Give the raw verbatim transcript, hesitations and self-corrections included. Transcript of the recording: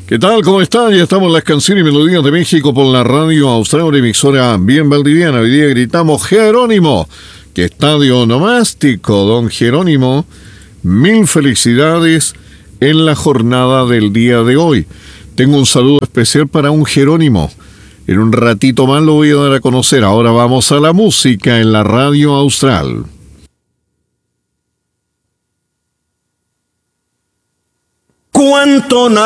¿Qué tal? ¿Cómo están? Ya estamos en las canciones y melodías de México por la radio austral, emisora bien valdiviana. Hoy día gritamos Jerónimo. ¡Qué estadio onomástico, don Jerónimo! Mil felicidades en la jornada del día de hoy. Tengo un saludo especial para un Jerónimo. En un ratito más lo voy a dar a conocer. Ahora vamos a la música en la radio austral. ¿Cuánto